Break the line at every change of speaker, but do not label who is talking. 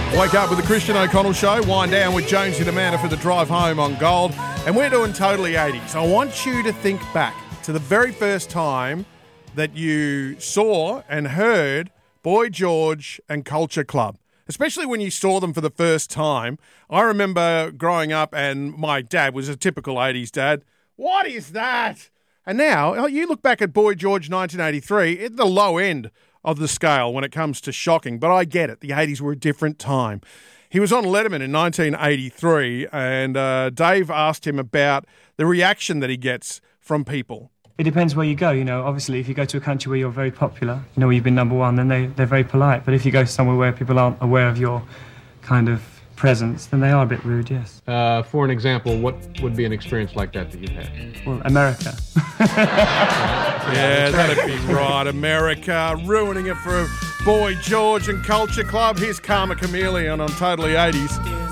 Wake up with the Christian O'Connell Show. Wind down with Jonesy and Amanda for the drive home on Gold. And we're doing Totally 80s. I want you to think back to the very first time that you saw and heard Boy George and Culture Club, especially when you saw them for the first time. I remember growing up and my dad was a typical 80s dad. What is that? And now you look back at Boy George 1983, at the low end of the scale when it comes to shocking, but I get it. The 80s were a different time. He was on Letterman in 1983, and Dave asked him about the reaction that he gets from people.
It depends where you go, Obviously, if you go to a country where you're very popular, where you've been number one, then they're very polite. But if you go somewhere where people aren't aware of your kind of presence, then they are a bit rude, yes.
For an example, what would be an experience like that you've had?
Well, America.
Yeah, that'd be right. America, ruining it for Boy George and Culture Club. Here's Karma Chameleon on Totally 80s.